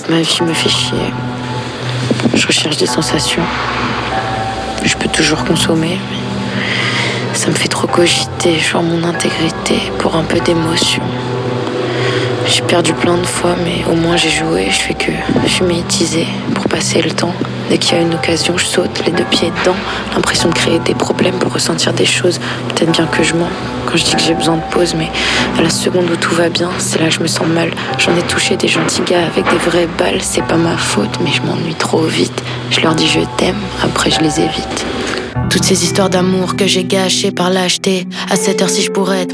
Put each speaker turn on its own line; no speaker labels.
reste, ma vie me fait chier. Je recherche des sensations. Je peux toujours consommer, mais ça me fait trop cogiter, genre mon intégrité pour un peu d'émotion. J'ai perdu plein de fois, mais au moins j'ai joué. Je fais que fumer et teaser pour passer le temps. Dès qu'il y a une occasion, je saute les deux pieds dedans. L'impression de créer des problèmes pour ressentir des choses. Peut-être bien que je mens quand je dis que j'ai besoin de pause, mais à la seconde où tout va bien, c'est là que je me sens mal. J'en ai touché des gentils gars avec des vraies balles. C'est pas ma faute, mais je m'ennuie trop vite. Je leur dis je t'aime, après je les évite. Toutes ces histoires d'amour que j'ai gâchées par lâcheté. À cette heure-ci je pourrais être